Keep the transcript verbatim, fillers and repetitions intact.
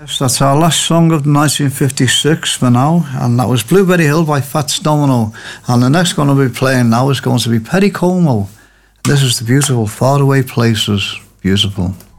Yes, that's our last song of nineteen fifty-six for now, and that was Blueberry Hill by Fats Domino. And the next one we'll be playing now is going to be Perry Como. This is the beautiful Faraway Places. Beautiful.